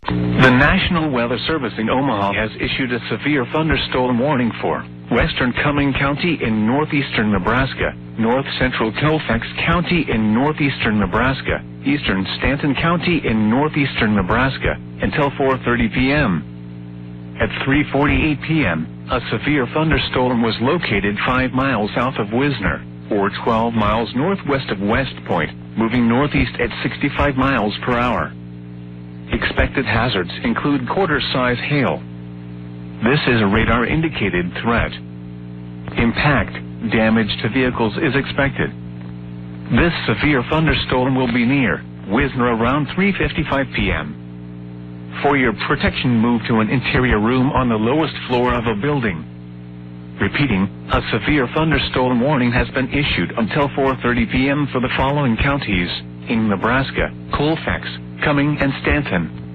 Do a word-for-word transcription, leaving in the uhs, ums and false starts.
The National Weather Service in Omaha has issued a severe thunderstorm warning for western Cumming County in northeastern Nebraska, north central Colfax County in northeastern Nebraska, eastern Stanton County in northeastern Nebraska, until four thirty p m At three forty-eight p m, a severe thunderstorm was located five miles south of Wisner, or twelve miles northwest of West Point, moving northeast at sixty-five miles per hour. Expected hazards include quarter-size hail. This is a radar-indicated threat. Impact, damage to vehicles is expected. This severe thunderstorm will be near Wisner around three fifty-five p m For your protection, move to an interior room on the lowest floor of a building. Repeating, a severe thunderstorm warning has been issued until four thirty p m for the following counties in Nebraska: Colfax, Cumming, and Stanton.